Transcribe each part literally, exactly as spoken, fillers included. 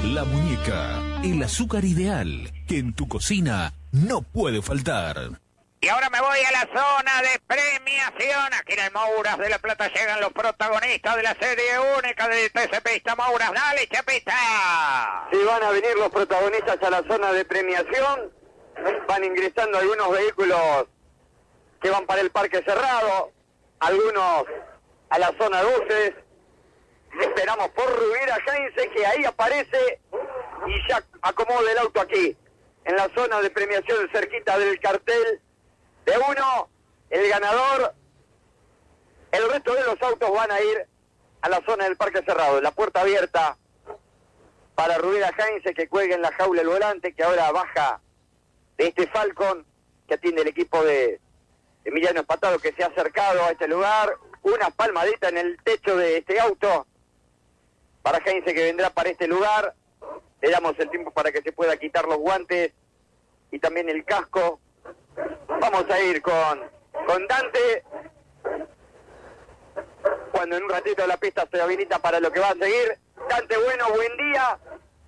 La Muñeca, el azúcar ideal que en tu cocina no puede faltar. Y ahora me voy a la zona de premiación. Aquí en el Mouras de La Plata llegan los protagonistas de la serie única de T C Pista Mouras. ¡Dale, Chapita! Sí, van a venir los protagonistas a la zona de premiación. Van ingresando algunos vehículos que van para el parque cerrado, algunos a la zona dulces. Esperamos por Rubira Heinze, que ahí aparece y ya acomoda el auto aquí, en la zona de premiación cerquita del cartel de uno, el ganador. El resto de los autos van a ir a la zona del parque cerrado, la puerta abierta para Rubira Heinze, que cuelga en la jaula el volante, que ahora baja de este Falcon que atiende el equipo de Emiliano Espatado, que se ha acercado a este lugar. Una palmadita en el techo de este auto para Heinze, que vendrá para este lugar. Le damos el tiempo para que se pueda quitar los guantes y también el casco. Vamos a ir con, con Dante, cuando en un ratito la pista se habilita para lo que va a seguir. Dante, bueno, buen día,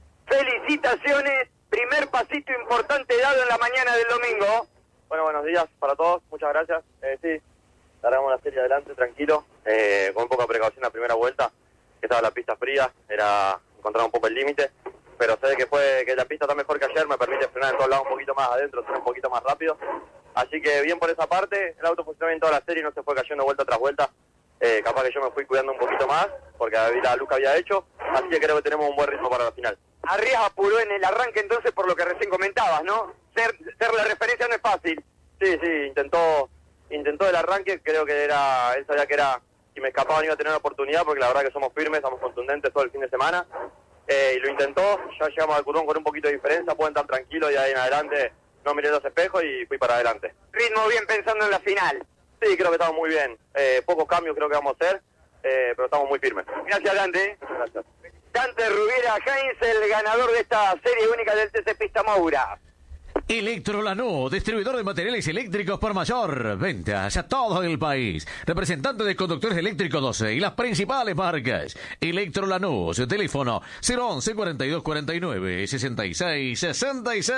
felicitaciones, primer pasito importante dado en la mañana del domingo. Bueno, buenos días para todos, muchas gracias. Eh, sí, largamos la serie adelante, tranquilo, eh, con un poco de precaución la primera vuelta, que estaba la pista fría, era encontrar un poco el límite, pero sé que fue que la pista está mejor que ayer, me permite frenar en todos lados un poquito más adentro, ser un poquito más rápido. Así que bien por esa parte, el auto funcionó bien toda la serie y no se fue cayendo vuelta tras vuelta. Eh, capaz que yo me fui cuidando un poquito más, porque la luz que había hecho, así que creo que tenemos un buen ritmo para la final. Arrias apuró en el arranque entonces por lo que recién comentabas, ¿no? Ser, ser la referencia no es fácil. Sí, sí, intentó intentó el arranque, creo que era, él sabía que era, si me escapaba no iba a tener una oportunidad, porque la verdad que somos firmes, somos contundentes todo el fin de semana, eh, y lo intentó, ya llegamos al curvón con un poquito de diferencia, pueden estar tranquilos y ahí en adelante no miré los espejos y fui para adelante. Ritmo bien pensando en la final. Sí, creo que estamos muy bien, eh, pocos cambios creo que vamos a hacer, eh, pero estamos muy firmes. Gracias, Dante. Gracias. Dante Rubira Heinze, el ganador de esta serie única del T C Pista Moura. Electrolanú, distribuidor de materiales eléctricos por mayor. Ventas a todo el país. Representante de conductores eléctricos doce y las principales marcas. Electrolanú, su teléfono cero once, cuarenta y dos cuarenta y nueve, sesenta y seis sesenta y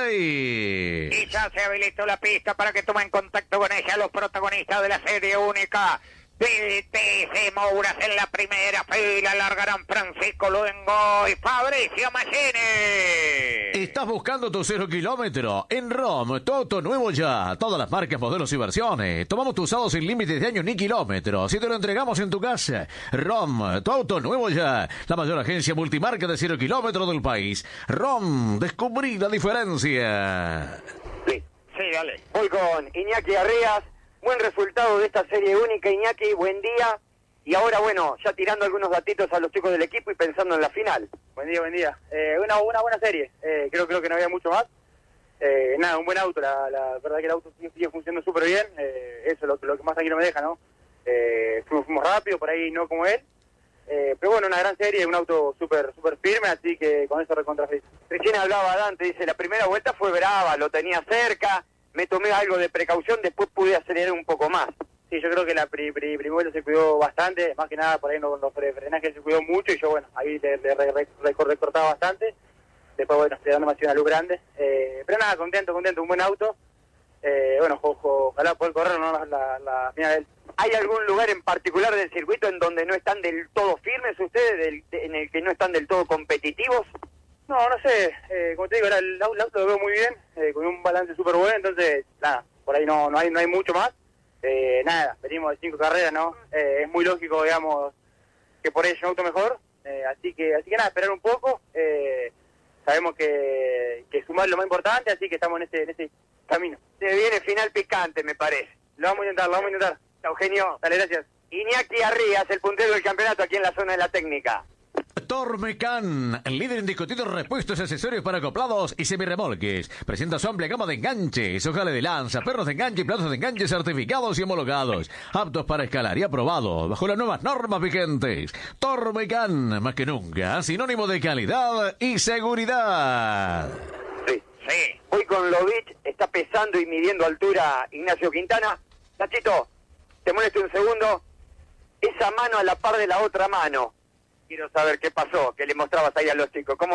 seis. Y ya se habilitó la pista para que tomen contacto con ella los protagonistas de la serie única del T C Mouras. En la primera fila largarán Francisco Luengo y Fabricio Machini. ¿Estás buscando tu cero kilómetro? En ROM, tu auto nuevo ya. Todas las marcas, modelos y versiones. Tomamos tu usado sin límites de años ni kilómetros y te lo entregamos en tu casa. ROM, tu auto nuevo ya. La mayor agencia multimarca de cero kilómetros del país. ROM, descubrí la diferencia. Sí, sí, dale. Voy con Iñaki Arrias. Buen resultado de esta serie única, Iñaki, buen día. Y ahora, bueno, ya tirando algunos datitos a los chicos del equipo y pensando en la final. Buen día, buen día. Eh, una, una buena serie, eh, creo, creo que no había mucho más. Eh, nada, un buen auto, la, la verdad que el auto sigue, sigue funcionando súper bien. Eh, eso es lo, lo que más tranquilo me deja, ¿no? Eh, fuimos, fuimos rápido, por ahí no como él. Eh, pero bueno, una gran serie, un auto súper súper firme, así que con eso recontra feliz. Recién hablaba Dante, dice, la primera vuelta fue brava, lo tenía cerca. Me tomé algo de precaución, después pude acelerar un poco más. Sí, yo creo que la pri, pri, primera vuelta se cuidó bastante, más que nada por ahí con los frenajes se cuidó mucho y yo, bueno, ahí le, le re, re, recortaba bastante. Después, bueno, estoy dando más una luz grande. Eh, pero nada, contento, contento, un buen auto. Eh, bueno, jo, jo, ojalá poder correr, ¿no? La, la, la final del... ¿Hay algún lugar en particular del circuito en donde no están del todo firmes ustedes, del, en el que no están del todo competitivos? No, no sé, eh, como te digo, ahora el, el auto lo veo muy bien, eh, con un balance súper bueno, entonces, nada, por ahí no no hay no hay mucho más. Eh, nada, venimos de cinco carreras, ¿no? Eh, es muy lógico, digamos, que por ahí es un auto mejor, eh, así que así que nada, esperar un poco. Eh, sabemos que, que sumar es lo más importante, así que estamos en ese, en ese camino. Se viene final picante, me parece. Lo vamos a intentar, lo vamos a intentar. Chao, genio. Dale, gracias. Iñaki Arrias, el puntero del campeonato aquí en la zona de la técnica. Tormecan, el líder indiscutido en repuestos, accesorios para acoplados y semirremolques. Presenta su amplia gama de enganches, ojales de lanza, perros de enganche y platos de enganche certificados y homologados. Aptos para escalar y aprobados bajo las nuevas normas vigentes. Tormecan, más que nunca, sinónimo de calidad y seguridad. Sí, sí. Voy con Lovich, está pesando y midiendo altura Ignacio Quintana. Nachito, te molesto un segundo. Esa mano a la par de la otra mano. Quiero saber qué pasó, que le mostrabas ahí a los chicos. ¿Cómo va?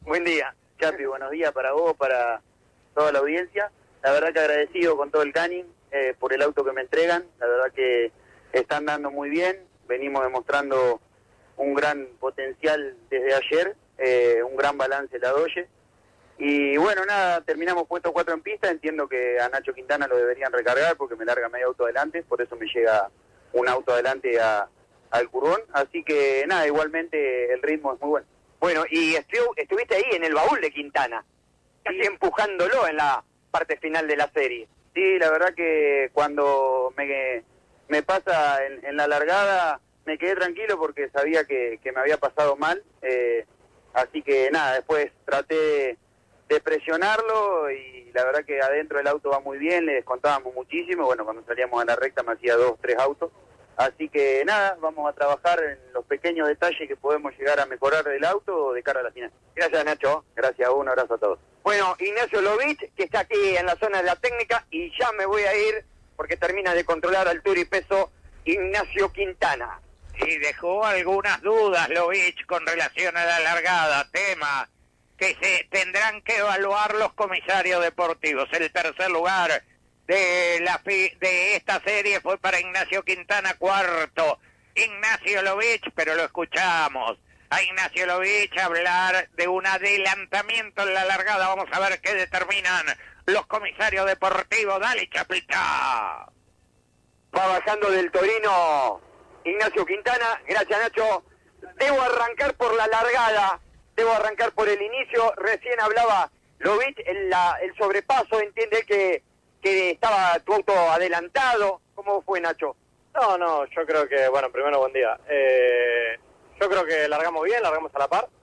Buen día, Chapi, buenos días para vos, para toda la audiencia. La verdad que agradecido con todo el caning eh, por el auto que me entregan. La verdad que están dando muy bien. Venimos demostrando un gran potencial desde ayer, eh, un gran balance la Doye. Y bueno, nada, terminamos puesto cuatro en pista. Entiendo que a Nacho Quintana lo deberían recargar porque me larga medio auto adelante, por eso me llega un auto adelante a, al curvón. Así que nada, igualmente el ritmo es muy bueno. Bueno, y estu estuviste ahí en el baúl de Quintana, casi sí, empujándolo en la parte final de la serie. Sí, la verdad que cuando me, me pasa en, en la largada me quedé tranquilo porque sabía que, que me había pasado mal. Eh, así que nada, después traté de, de presionarlo y la verdad que adentro el auto va muy bien, le descontábamos muchísimo. Bueno, cuando salíamos a la recta me hacía dos, tres autos. Así que nada, vamos a trabajar en los pequeños detalles que podemos llegar a mejorar del auto de cara a la final. Gracias, Nacho. Gracias, un abrazo a todos. Bueno, Ignacio Lovich, que está aquí en la zona de la técnica, y ya me voy a ir porque termina de controlar altura y peso Ignacio Quintana. Y dejó algunas dudas Lovich con relación a la largada, tema que se tendrán que evaluar los comisarios deportivos. El tercer lugar de la de esta serie fue para Ignacio Quintana, cuarto Ignacio Lovich, pero lo escuchamos a Ignacio Lovich hablar de un adelantamiento en la largada. Vamos a ver qué determinan los comisarios deportivos. Dale, Chapita. Va bajando del Torino Ignacio Quintana. Gracias, Nacho. Debo arrancar por la largada, debo arrancar por el inicio. Recién hablaba Lovich, el, la, el sobrepaso, entiende que que estaba tu auto adelantado. ¿Cómo fue, Nacho? No, no, yo creo que, bueno, primero buen día. Eh, yo creo que largamos bien, largamos a la par.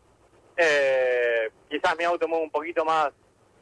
Eh, quizás mi auto mueve un poquito más,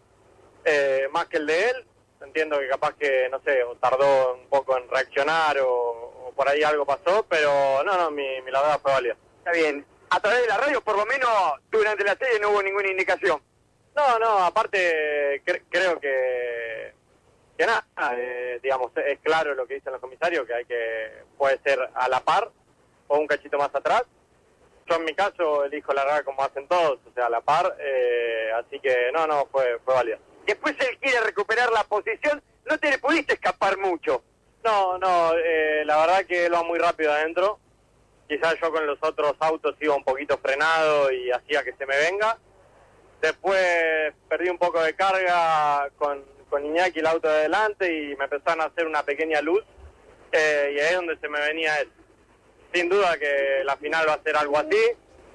eh, más que el de él. Entiendo que capaz que, no sé, tardó un poco en reaccionar o, o por ahí algo pasó, pero no, no, mi, mi largada fue válida. Está bien. A través de la radio, por lo menos, durante la serie no hubo ninguna indicación. No, no, aparte cre creo que... que nada, eh, digamos, es claro lo que dicen los comisarios, que hay que, puede ser a la par o un cachito más atrás. Yo en mi caso elijo largar como hacen todos, o sea, a la par, eh, así que no, no, fue, fue válido. Después él quiere recuperar la posición, no te le pudiste escapar mucho. No, no, eh, la verdad que él va muy rápido adentro, quizás yo con los otros autos iba un poquito frenado y hacía que se me venga. Después perdí un poco de carga con con Iñaki el auto de adelante y me empezaron a hacer una pequeña luz eh, y ahí es donde se me venía él. Sin duda que la final va a ser algo así,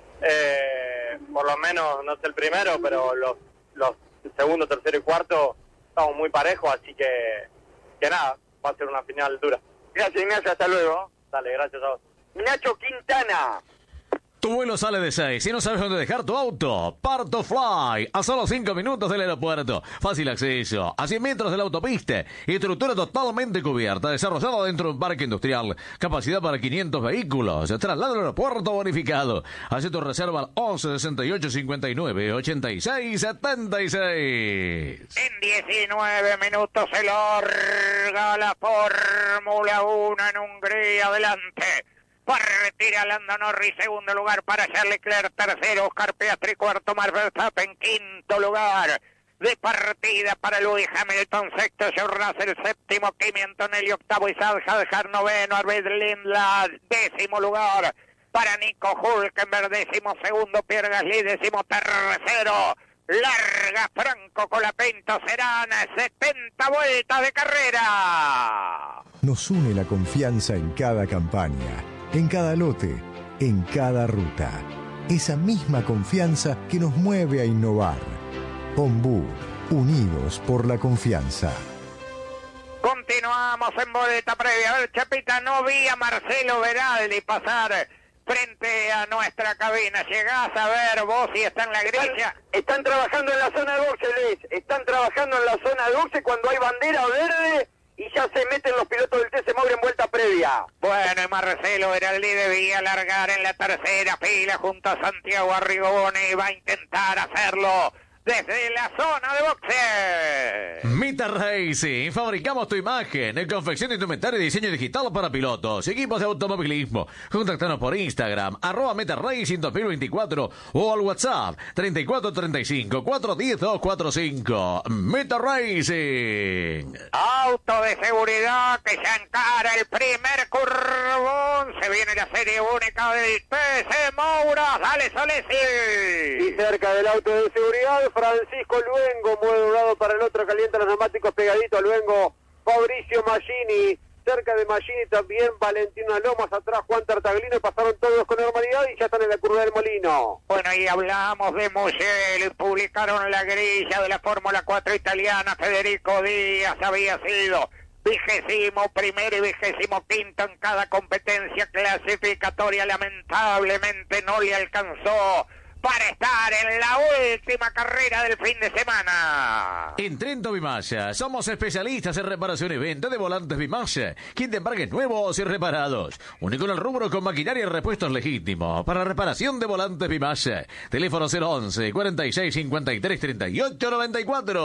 eh, por lo menos no sé el primero, pero los, los segundo, tercero y cuarto estamos muy parejos, así que, que nada, va a ser una final dura. Gracias, Ignacio, hasta luego. Dale, gracias a vos. Nacho Quintana. Tu vuelo sale de seis. Si no sabes dónde dejar tu auto, Parto Fly. A solo cinco minutos del aeropuerto. Fácil acceso. A cien metros de la autopista. Estructura totalmente cubierta. Desarrollada dentro de un parque industrial. Capacidad para quinientos vehículos. Traslado al aeropuerto bonificado. Haz tu reserva al once sesenta y ocho cincuenta y nueve ochenta y seis setenta y seis. En diecinueve minutos se larga la Fórmula uno en Hungría. Adelante. Retira Lando Norris, segundo lugar para Charles Leclerc, tercero Oscar Piastri, cuarto Max Verstappen, quinto lugar de partida para Lewis Hamilton, sexto George Russell, séptimo Kimi Antonelli, octavo Isaac Hadjar, noveno Arvid Lindblad, décimo lugar para Nico Hülkenberg, décimo segundo Pierre Gasly, décimo tercero larga Franco Colapinto. Serán setenta vueltas de carrera. Nos une la confianza en cada campaña, en cada lote, en cada ruta. Esa misma confianza que nos mueve a innovar. Ombú, unidos por la confianza. Continuamos en boleta previa. A ver, Chapita, no vi a Marcelo Veraldi pasar frente a nuestra cabina. Llegás a ver vos si está en la grilla. Están, están trabajando en la zona de boxe, Luis. Están trabajando en la zona de boxe cuando hay bandera verde y ya se meten los pilotos del T C Moura en vuelta previa. Bueno, y Marcelo Veraldi debía largar en la tercera fila junto a Santiago Arrigoni. Va a intentar hacerlo desde la zona de boxeo. Meta Racing, fabricamos tu imagen, confección de indumentaria y diseño digital para pilotos, equipos de automovilismo. Contactanos por Instagram, arroba Meta Racing dos mil veinticuatro o al WhatsApp treinta y cuatro treinta y cinco cuatrocientos diez doscientos cuarenta y cinco. Meta Racing. Auto de seguridad que ya encara el primer curvón. Se viene la serie única del T C Moura. Dale, Solesi. Y cerca del auto de seguridad, Francisco Luengo, mueve un lado para el otro, calienta los neumáticos pegadito a Luengo, Fabricio Maggini, cerca de Maggini también Valentino Lomas, atrás Juan Tartaglino, pasaron todos con normalidad y ya están en la curva del Molino. Bueno, y hablamos de Mugello, publicaron la grilla de la Fórmula cuatro italiana. Federico Díaz había sido vigésimo primero y vigésimo quinto en cada competencia clasificatoria, lamentablemente no le alcanzó para estar en la última carrera del fin de semana. En Trento Bimalla, somos especialistas en reparación y venta de volantes Bimalla, kit de embarques nuevos y reparados. Único en el rubro con maquinaria y repuestos legítimos para reparación de volantes Bimalla. Teléfono cero once, cuarenta y seis, cincuenta y tres, treinta y ocho, noventa y cuatro.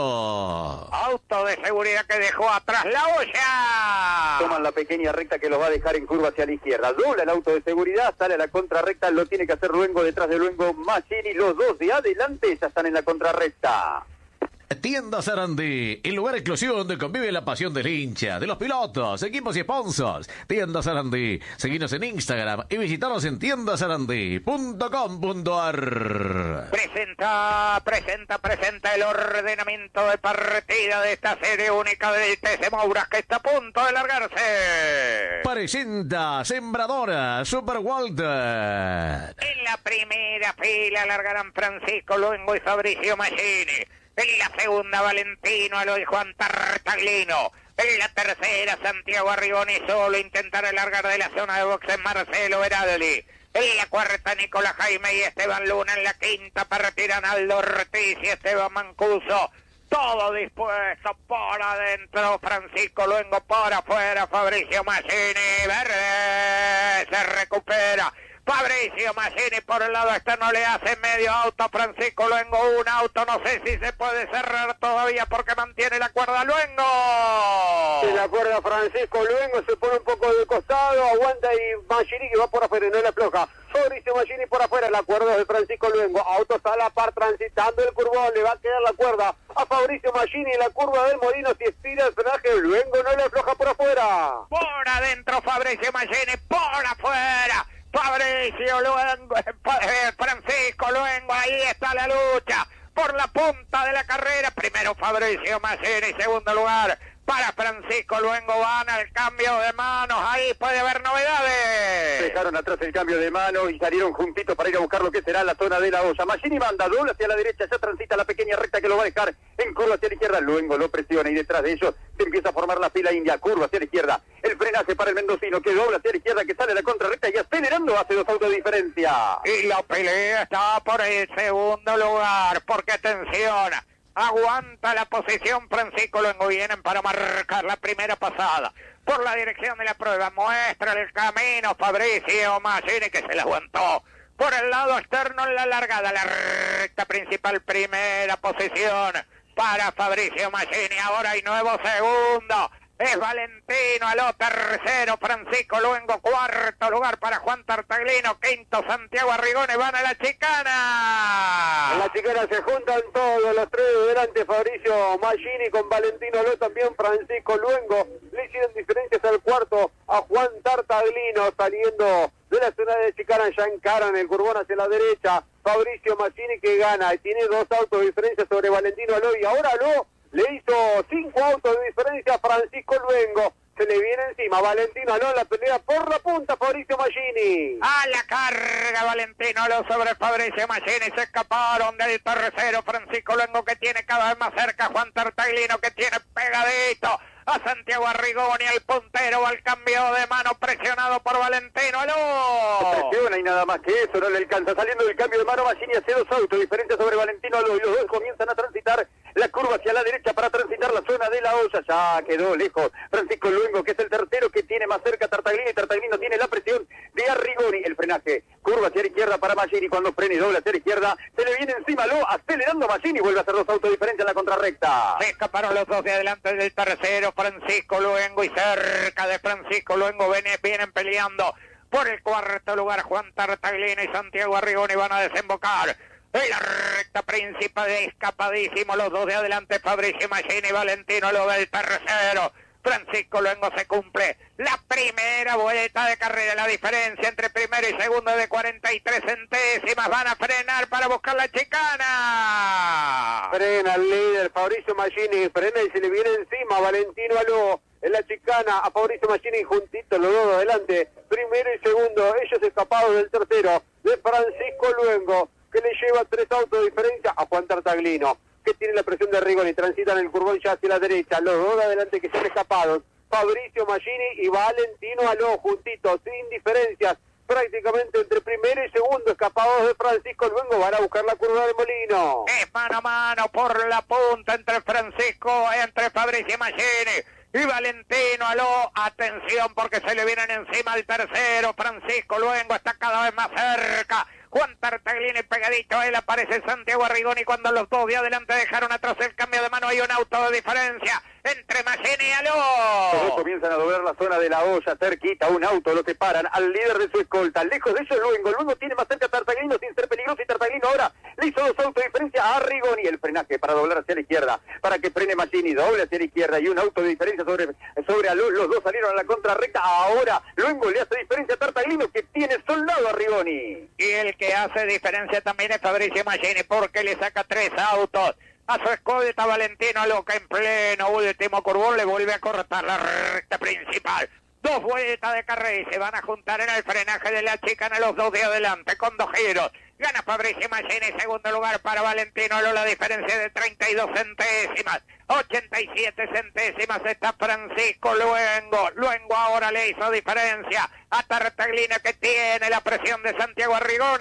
Auto de seguridad que dejó atrás la olla. Toman la pequeña recta que los va a dejar en curva hacia la izquierda. Dobla el auto de seguridad, sale a la contrarrecta, lo tiene que hacer Luengo, detrás de Luengo más y los dos de adelante ya están en la contrarrecta. Tienda Sarandí, el lugar exclusivo donde convive la pasión del hincha, de los pilotos, equipos y sponsors. Tienda Sarandí, seguinos en Instagram y visitanos en tienda sarandí punto com punto a r. Presenta, presenta, presenta el ordenamiento de partida de esta serie única del T C Mouras que está a punto de largarse. Presenta Sembradora Super Walter. En la primera fila largarán Francisco Luengo y Fabricio Maggini. En la segunda, Valentino Aloy Juan Tartaglino. En la tercera, Santiago Arrigoni solo intentará largar de la zona de boxes Marcelo Veraldi. En la cuarta, Nicolás Jaime y Esteban Luna. En la quinta, partirán Aldo Ortiz y Esteban Mancuso. Todo dispuesto por adentro. Francisco Luengo por afuera. Fabricio Maggini. Verde. Se recupera. Fabricio Maggini por el lado externo le hace medio auto. Francisco Luengo un auto. No sé si se puede cerrar todavía porque mantiene la cuerda Luengo. En la cuerda Francisco Luengo se pone un poco de costado. Aguanta y Maggini que va por afuera y no le afloja. Fabricio Maggini por afuera. La cuerda de Francisco Luengo. Autos a la par transitando el curvón. Le va a quedar la cuerda a Fabricio Maggini en la curva del Molino. Si estira el frenaje, Luengo no le afloja por afuera. Por adentro Fabricio Maggini. Por afuera Fabricio Luengo, eh, Francisco Luengo, ahí está la lucha por la punta de la carrera. Primero Fabricio Maggini, segundo lugar para Francisco Luengo. Van al cambio de manos, ahí puede haber novedades. Dejaron atrás el cambio de mano y salieron juntitos para ir a buscar lo que será la zona de la olla. Maggini manda doble hacia la derecha, ya transita la pequeña recta que lo va a dejar en curva hacia la izquierda. Luengo lo presiona y detrás de ellos se empieza a formar la fila india, curva hacia la izquierda. El frenaje para el mendocino que dobla hacia la izquierda, que sale a la contrarrecta y acelerando hace dos autos de diferencia. Y la pelea está por el segundo lugar, porque atención, aguanta la posición Francisco Luengo. Vienen para marcar la primera pasada por la dirección de la prueba. Muestra el camino Fabricio Maggini que se la aguantó por el lado externo en la largada. La recta principal, primera posición para Fabricio Maggini. Ahora hay nuevo segundo. Es Valentino Aló, tercero Francisco Luengo, cuarto lugar para Juan Tartaglino, quinto Santiago Arrigoni. Van a la chicana. En la chicana se juntan todos los tres de delante, Fabricio Maggini con Valentino Aló, también Francisco Luengo. Le hicieron diferencias al cuarto a Juan Tartaglino, saliendo de la zona de chicana, ya encaran el curvón hacia la derecha. Fabricio Maggini que gana y tiene dos autos de diferencia sobre Valentino Aló, y ahora Aló le hizo cinco autos de diferencia a Francisco Luengo. Se le viene encima Valentino Aló, la pelea por la punta Fabricio Maggini. A la carga Valentino Aló sobre Fabricio Maggini. Se escaparon del tercero Francisco Luengo, que tiene cada vez más cerca Juan Tartaglino, que tiene pegadito a Santiago Arrigoni, al puntero, al cambio de mano, presionado por Valentino Aló. Presiona y nada más que eso, no le alcanza. Saliendo del cambio de mano, Maggini hace dos autos diferentes sobre Valentino Aló, y los dos comienzan a transitar la curva hacia la derecha para transitar la zona de la olla. Ya quedó lejos Francisco Luengo, que es el tercero, que tiene más cerca a Tartaglino, y Tartaglino tiene la presión de Arrigoni. El frenaje, curva hacia la izquierda para Magini. Cuando frene y doble hacia la izquierda, se le viene encima Aló, acelerando Magini. Vuelve a hacer dos autos diferentes en la contrarrecta. Se escaparon los dos de adelante del tercero, Francisco Luengo, y cerca de Francisco Luengo vienen, vienen peleando por el cuarto lugar Juan Tartaglino y Santiago Arrigoni. Van a desembocar en la recta principal, escapadísimo los dos de adelante, Fabricio Magini y Valentino Aló del tercero. Francisco Luengo se cumple la primera vuelta de carrera. La diferencia entre primero y segundo de cuarenta y tres centésimas. Van a frenar para buscar la chicana. Frena el líder Fabricio Magini, frena y se le viene encima Valentino Aló. En la chicana a Fabricio Magini juntitos los dos de adelante, primero y segundo, ellos escapados del tercero de Francisco Luengo, que le lleva tres autos de diferencia a Juan Tartaglino, que tiene la presión de Arrigoni, transitan el curvón ya hacia la derecha, los dos de adelante que se han escapado, Fabricio Magini y Valentino Aló juntitos, sin diferencias, prácticamente entre primero y segundo, escapados de Francisco Luengo, van a buscar la curva de Molino. Es mano a mano por la punta entre Francisco, entre Fabricio Magini y Valentino Aló. Atención porque se le vienen encima al tercero. Francisco Luengo está cada vez más cerca. Juan Tartaglino y pegadito a él aparece Santiago Arrigoni. Cuando los dos de adelante dejaron atrás el cambio de mano, hay un auto de diferencia entre Magini y Aló. Todos comienzan a doblar la zona de la olla, cerquita, un auto lo separan al líder de su escolta, lejos de ellos Luengo, Luengo tiene más cerca a Tartaglino sin ser peligroso, y Tartaglino ahora le hizo dos autos de diferencia a Arrigoni. El frenaje para doblar hacia la izquierda, para que frene Magini, doble hacia la izquierda, y un auto de diferencia sobre, sobre Aló. Los dos salieron a la contrarrecta, ahora Luengo le hace diferencia a Tartaglino, que tiene soldado a Arrigoni. Y el que hace diferencia también es Fabricio Magini, porque le saca tres autos a su escolta Valentino Aló, que en pleno último curvón le vuelve a cortar la recta principal. Dos vueltas de carrera y se van a juntar en el frenaje de la chicana los dos de adelante con dos giros. Gana Fabricio Magini, segundo lugar para Valentino Aló, la diferencia de treinta y dos centésimas. ochenta y siete centésimas está Francisco Luengo. Luengo ahora le hizo diferencia a Tartaglino, que tiene la presión de Santiago Arrigoni.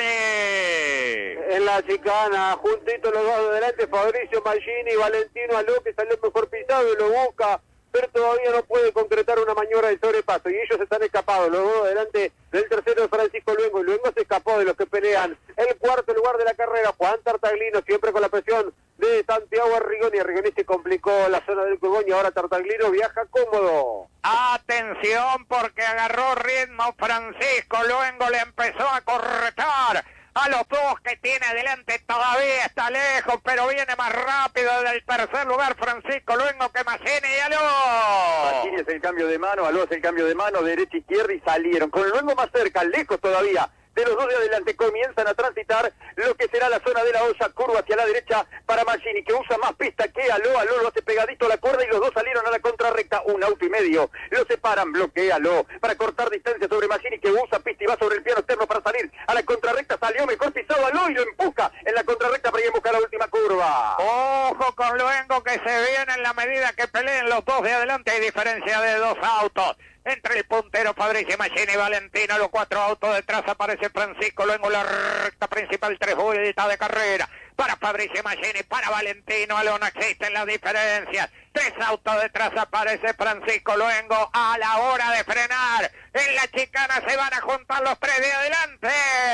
En la chicana, juntito los dos de adelante, Fabricio Magini y Valentino Aló, que salió mejor pisado y lo busca, pero todavía no puede concretar una maniobra de sobrepaso, y ellos están escapados, los dos delante del tercero de Francisco Luengo, y Luengo se escapó de los que pelean el cuarto lugar de la carrera. Juan Tartaglino siempre con la presión de Santiago Arrigoni. Arrigoni se complicó la zona del curvón y ahora Tartaglino viaja cómodo. Atención porque agarró ritmo Francisco Luengo, le empezó a corretar a los dos que tiene adelante. Todavía está lejos, pero viene más rápido del tercer lugar Francisco Luengo que Magini y Aló. Magini es el cambio de mano, Aló es el cambio de mano, derecha, izquierda, y salieron con Luengo más cerca, lejos todavía de los dos de adelante. Comienzan a transitar lo que será la zona de la olla, curva hacia la derecha para Magini, que usa más pista que Aló. Aló lo hace pegadito a la cuerda y los dos salieron a la contrarrecta, un auto y medio lo separan, bloquea Aló para cortar distancia sobre Magini, que usa pista y va sobre el piano externo para salir a la contrarrecta. Salió mejor pisado Aló y lo empuja en la contrarrecta para ir a buscar la última curva. Ojo con Luengo, que se viene en la medida que peleen los dos de adelante. Hay diferencia de dos autos entre el puntero Fabricio Magini y Valentino. Los cuatro autos detrás aparece Francisco Luengo, la recta principal, tres vueltas de carrera para Fabricio Magini, para Valentino Aló, no existen las diferencias. Tres autos detrás aparece Francisco Luengo. A la hora de frenar en la chicana se van a juntar los tres de adelante.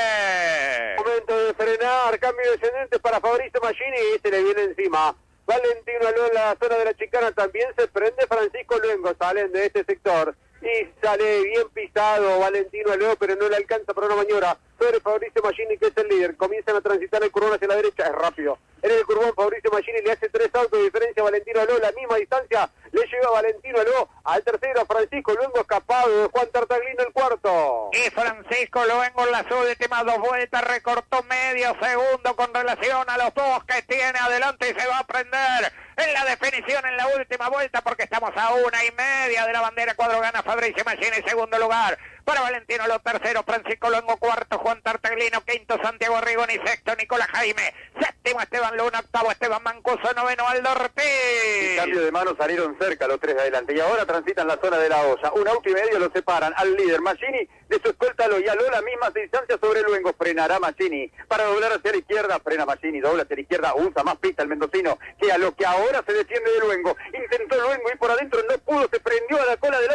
Momento de frenar, cambio descendente para Fabricio Magini, y se le viene encima Valentino Aló en la zona de la chicana. También se prende Francisco Luengo, salen de este sector y sale bien pisado Valentino Aló, pero no le alcanza para una maniobra sobre Fabricio Magini, que es el líder. Comienzan a transitar el curvón hacia la derecha, es rápido. En el curvón Fabricio Magini le hace tres autos de diferencia a Valentino Aló, la misma distancia le lleva Valentino Aló al tercero. Francisco Luengo escapado de Juan Tartaglino el cuarto. Y Francisco Luengo en las últimas dos vueltas recortó medio segundo con relación a los dos que tiene adelante, y se va a prender en la definición en la última vuelta, porque estamos a una y media de la bandera cuadro. Gana Fabricio Magini, segundo lugar para Valentino Aló, tercero Francisco Luengo, cuarto Juan Tartaglino, quinto Santiago Arrigoni, sexto Nicolás Jaime, séptimo Esteban Luna, octavo Esteban Mancuso, noveno Aldo Ortiz. En cambio de mano salieron cerca los tres de adelante y ahora transitan la zona de la olla. Un auto y medio lo separan al líder Magini de su escolta Aló, y Aló la misma distancia sobre Luengo. Frenará Magini para doblar hacia la izquierda, frena Magini, dobla hacia la izquierda, usa más pista el mendocino que Aló, que ahora se defiende de Luengo. Intentó Luengo ir por adentro, no pudo, se prendió a la cola del auto de Aló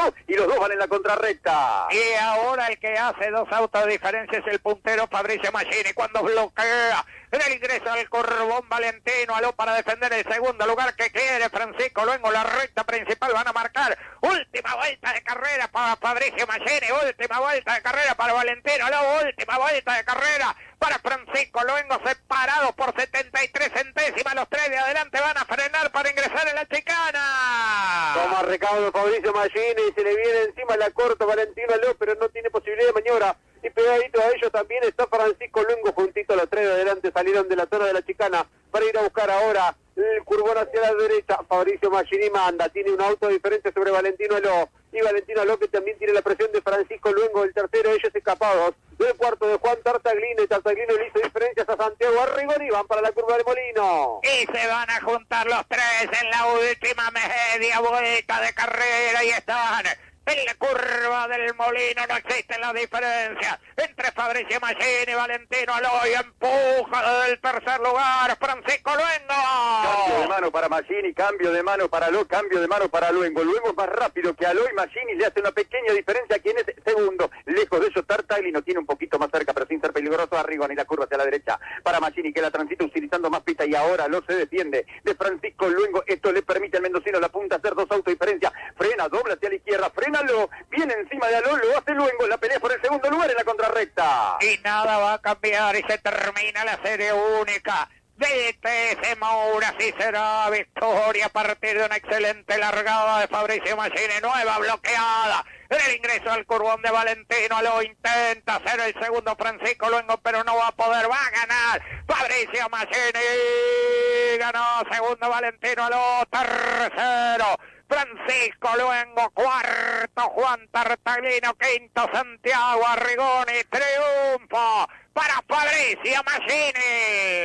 Aló y los dos van en la contrarrecta. Y ahora el que hace dos autos de diferencia es el puntero Fabricio Machini cuando bloquea en el ingreso al Curbón Valentino Aló para defender el segundo lugar que quiere Francisco Luengo. La recta principal van a marcar última vuelta de carrera para Fabricio Machini, última vuelta de carrera para Valentino Aló, última vuelta de carrera para Francisco Luengo, separados por setenta y tres centésimas. Los tres de adelante van a frenar para ingresar en la chicana. Toma recaudo Fabricio Machini y se le viene encima la corta Valentino Aló, pero no tiene posibilidad de maniobra. Y pegadito a ellos también está Francisco Luengo, juntito a los tres de adelante, salieron de la zona de la chicana para ir a buscar ahora el curbón hacia la derecha. Fabricio Machini manda, tiene un auto diferente sobre Valentino Aló, y Valentino Aló que también tiene la presión de Francisco Luengo, el tercero, ellos escapados del cuarto de Juan Tartaglino, y Tartaglino le hizo diferencias a Santiago Arrigoni, van para la curva de Molino. Y se van a juntar los tres en la última media vuelta de carrera y están en la curva del Molino. No existe la diferencia entre Fabricio Machini y Valentino Aló, y empuja del tercer lugar Francisco Luengo. Cambio de mano para Machini, cambio de mano para Aló, cambio de mano para Luengo. Luengo es más rápido que Aló y Machini le hace una pequeña diferencia. Quien es segundo, lejos de ellos Tartaglino tiene un poquito más cerca, pero sin ser peligroso. Arrigoni, la curva hacia la derecha para Machini, que la transita utilizando más pista, y ahora Aló se defiende de Francisco Luengo. Esto le permite al mendocino la punta hacer dos autos diferencia. Frena, dobla hacia la izquierda, frena Aló, viene encima de Aló, lo hace Luengo, la pelea por el segundo lugar en la contrarrecta. Y nada va a cambiar y se termina la serie única. D T S Moura, sí será victoria a partir de una excelente largada de Fabricio Machini, nueva bloqueada en el ingreso al curbón de Valentino Aló. Intenta hacer el segundo Francisco Luengo, pero no va a poder, va a ganar Fabricio Machini. Ganó segundo Valentino Aló, tercero Francisco Luengo, cuarto Juan Tartaglino, quinto Santiago Arrigoni. Triunfo para Fabricio Machini.